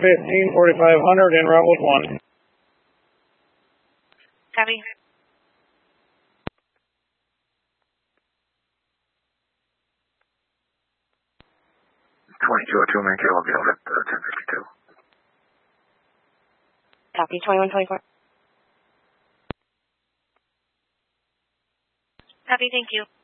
4500 en route with 1. Copy. 2202 main cable Gale at 1052. Copy. 2124. Copy. Thank you.